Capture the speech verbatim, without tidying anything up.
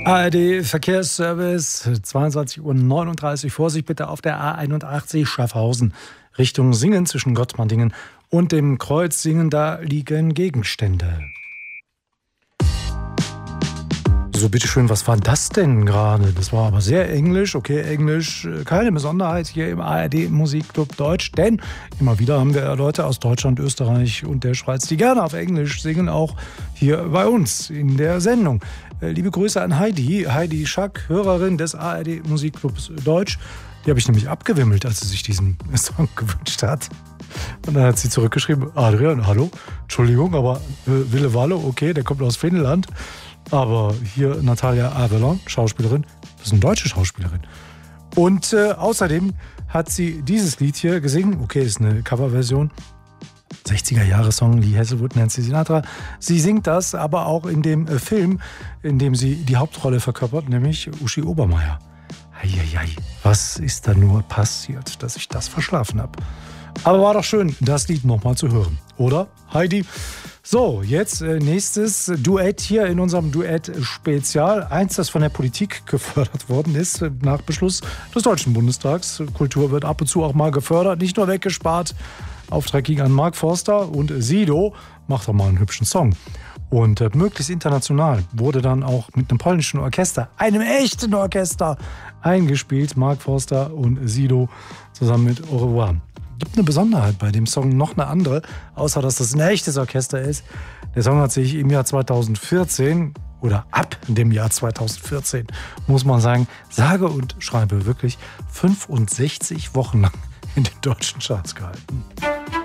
A R D Verkehrsservice, zweiundzwanzig Uhr neununddreißig. Vorsicht bitte auf der A einundachtzig Schaffhausen Richtung Singen zwischen Gottmardingen und dem Kreuz Singen. Da liegen Gegenstände. So, bitteschön, was war das denn gerade? Das war aber sehr englisch. Okay, Englisch, keine Besonderheit hier im A R D Musikclub Deutsch, denn immer wieder haben wir Leute aus Deutschland, Österreich und der Schweiz, die gerne auf Englisch singen, auch hier bei uns in der Sendung. Liebe Grüße an Heidi, Heidi Schack, Hörerin des A R D Musikclubs Deutsch. Die habe ich nämlich abgewimmelt, als sie sich diesen Song gewünscht hat. Und dann hat sie zurückgeschrieben, Adrian, hallo, Entschuldigung, aber äh, Wille Walle, okay, der kommt aus Finnland. Aber hier Natalia Avalon, Schauspielerin, das ist eine deutsche Schauspielerin. Und äh, außerdem hat sie dieses Lied hier gesungen. Okay, ist eine Coverversion. sechziger-Jahre-Song, Lee Hasselwood, Nancy Sinatra. Sie singt das aber auch in dem äh, Film, in dem sie die Hauptrolle verkörpert, nämlich Uschi Obermeier. Eieiei, was ist da nur passiert, dass ich das verschlafen habe? Aber war doch schön, das Lied nochmal zu hören, oder, Heidi? So, jetzt äh, nächstes Duett hier in unserem Duett-Spezial. Eins, das von der Politik gefördert worden ist, nach Beschluss des Deutschen Bundestags. Kultur wird ab und zu auch mal gefördert, nicht nur weggespart. Auftrag ging an Mark Forster und Sido. Macht doch mal einen hübschen Song. Und äh, möglichst international wurde dann auch mit einem polnischen Orchester, einem echten Orchester, eingespielt. Mark Forster und Sido zusammen mit Au revoir. Gibt eine Besonderheit bei dem Song, noch eine andere, außer dass das ein echtes Orchester ist. Der Song hat sich im Jahr zweitausendvierzehn oder ab dem Jahr zweitausendvierzehn, muss man sagen, sage und schreibe wirklich fünfundsechzig Wochen lang in den deutschen Charts gehalten.